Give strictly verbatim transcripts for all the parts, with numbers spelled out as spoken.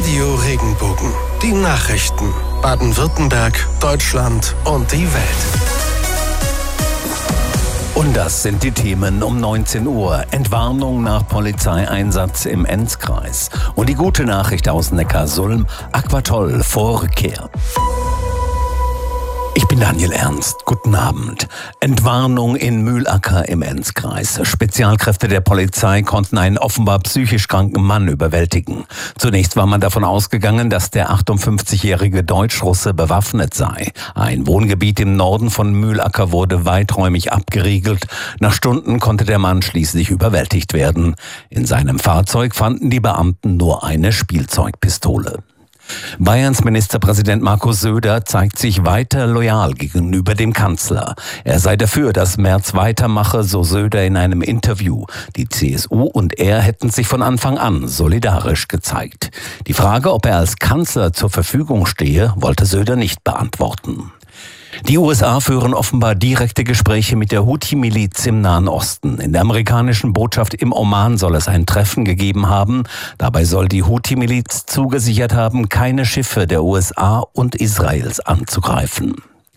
Radio Regenbogen. Die Nachrichten. Baden-Württemberg, Deutschland und die Welt. Und das sind die Themen um neunzehn Uhr. Entwarnung nach Polizeieinsatz im Enzkreis. Und die gute Nachricht aus Neckarsulm: Aquatoll vor Rückkehr. Ich bin Daniel Ernst. Guten Abend. Entwarnung in Mühlacker im Enzkreis. Spezialkräfte der Polizei konnten einen offenbar psychisch kranken Mann überwältigen. Zunächst war man davon ausgegangen, dass der achtundfünfzigjährige Deutschrusse bewaffnet sei. Ein Wohngebiet im Norden von Mühlacker wurde weiträumig abgeriegelt. Nach Stunden konnte der Mann schließlich überwältigt werden. In seinem Fahrzeug fanden die Beamten nur eine Spielzeugpistole. Bayerns Ministerpräsident Markus Söder zeigt sich weiter loyal gegenüber dem Kanzler. Er sei dafür, dass Merz weitermache, so Söder in einem Interview. Die C S U und er hätten sich von Anfang an solidarisch gezeigt. Die Frage, ob er als Kanzler zur Verfügung stehe, wollte Söder nicht beantworten. Die U S A führen offenbar direkte Gespräche mit der Houthi-Miliz im Nahen Osten. In der amerikanischen Botschaft im Oman soll es ein Treffen gegeben haben. Dabei soll die Houthi-Miliz zugesichert haben, keine Schiffe der U S A und Israels anzugreifen.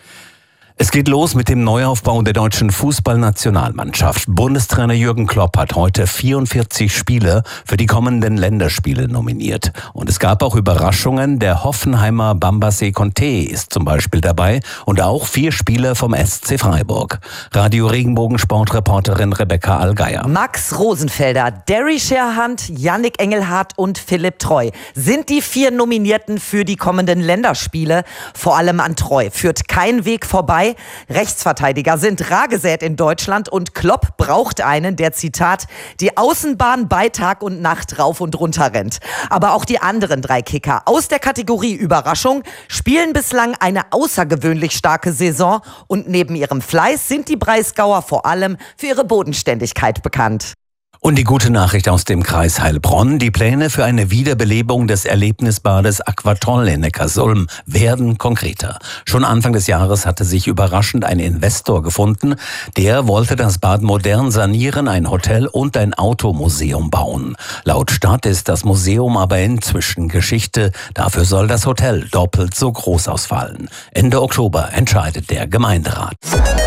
Es geht los mit dem Neuaufbau der deutschen Fußballnationalmannschaft. Bundestrainer Jürgen Klopp hat heute vierundvierzig Spieler für die kommenden Länderspiele nominiert. Und es gab auch Überraschungen. Der Hoffenheimer Bambasé Conte ist zum Beispiel dabei und auch vier Spieler vom S C Freiburg. Radio Regenbogen Sportreporterin Rebecca Allgeier. Max Rosenfelder, Derry Scherhand, Yannick Engelhardt und Philipp Treu sind die vier Nominierten für die kommenden Länderspiele. Vor allem an Treu führt kein Weg vorbei. Rechtsverteidiger sind rar gesät in Deutschland und Klopp braucht einen, der, Zitat, die Außenbahn bei Tag und Nacht rauf und runter rennt. Aber auch die anderen drei Kicker aus der Kategorie Überraschung spielen bislang eine außergewöhnlich starke Saison und neben ihrem Fleiß sind die Breisgauer vor allem für ihre Bodenständigkeit bekannt. Und die gute Nachricht aus dem Kreis Heilbronn: Die Pläne für eine Wiederbelebung des Erlebnisbades Aquatoll in Neckarsulm werden konkreter. Schon Anfang des Jahres hatte sich überraschend ein Investor gefunden. Der wollte das Bad modern sanieren, ein Hotel und ein Automuseum bauen. Laut Stadt ist das Museum aber inzwischen Geschichte. Dafür soll das Hotel doppelt so groß ausfallen. Ende Oktober entscheidet der Gemeinderat.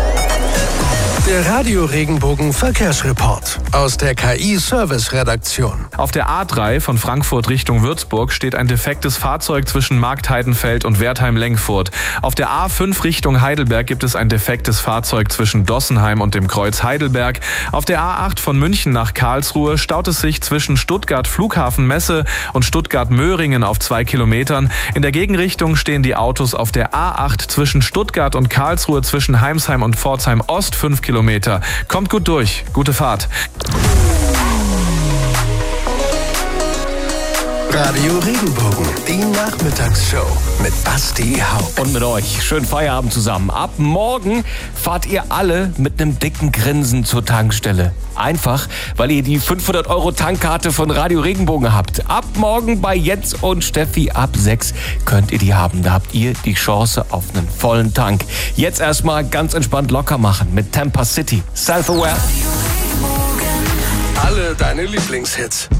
Der Radio Regenbogen Verkehrsreport aus der K I-Service-Redaktion. Auf der A drei von Frankfurt Richtung Würzburg steht ein defektes Fahrzeug zwischen Marktheidenfeld und Wertheim-Lengfurt. Auf der A fünf Richtung Heidelberg gibt es ein defektes Fahrzeug zwischen Dossenheim und dem Kreuz Heidelberg. Auf der A acht von München nach Karlsruhe staut es sich zwischen Stuttgart Flughafen-Messe und Stuttgart-Möhringen auf zwei Kilometern. In der Gegenrichtung stehen die Autos auf der A acht zwischen Stuttgart und Karlsruhe, zwischen Heimsheim und Pforzheim Ost fünf Kilometer. Kommt gut durch. Gute Fahrt. Radio Regenbogen, die Nachmittagsshow mit Basti Haupt. Und mit euch. Schönen Feierabend zusammen. Ab morgen fahrt ihr alle mit einem dicken Grinsen zur Tankstelle. Einfach, weil ihr die fünfhundert Euro Tankkarte von Radio Regenbogen habt. Ab morgen bei Jens und Steffi ab sechs könnt ihr die haben. Da habt ihr die Chance auf einen vollen Tank. Jetzt erstmal ganz entspannt locker machen mit Tampa City. Self-Aware. Alle deine Lieblingshits.